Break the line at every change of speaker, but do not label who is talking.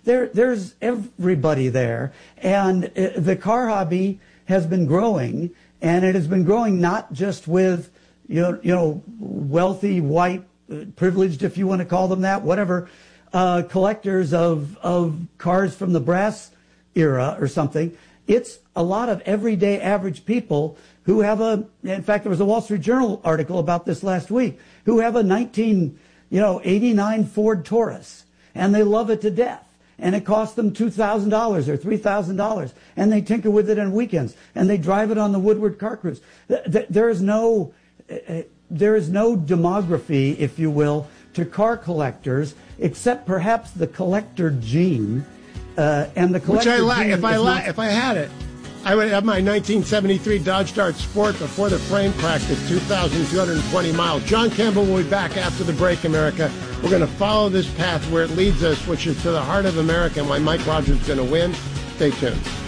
There's everybody there. And the car hobby has been growing, and it has been growing not just with, wealthy, white, privileged, if you want to call them that, whatever, collectors of cars from the brass era or something. It's a lot of everyday average people who have in fact, there was a Wall Street Journal article about this last week, who have a 1989 Ford Taurus, and they love it to death. And it costs them $2,000 or $3,000, and they tinker with it on weekends, and they drive it on the Woodward car cruise. There is no demography, if you will, to car collectors, except perhaps the collector gene. And the collector
Which I
gene
if I had it, I would have my 1973 Dodge Dart Sport before the frame cracked at 2,220 miles. John Campbell will be back after the break, America. We're going to follow this path where it leads us, which is to the heart of America, and why Mike Rogers is going to win. Stay tuned.